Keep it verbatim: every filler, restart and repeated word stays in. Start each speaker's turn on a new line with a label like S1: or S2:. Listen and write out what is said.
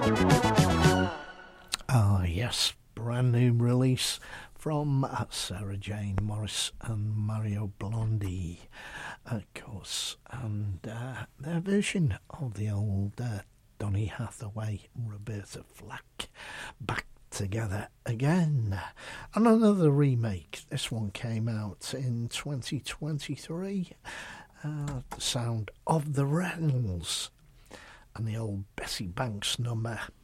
S1: Ah, yes, brand new release from uh, Sarah Jane Morris and Mario Blondie, of course, and uh, their version of the old uh, Donny Hathaway, Roberta Flack, back together again. And another remake. This one came out in twenty twenty-three. Uh, the sound of the Reynolds and the old Bessie Banks number,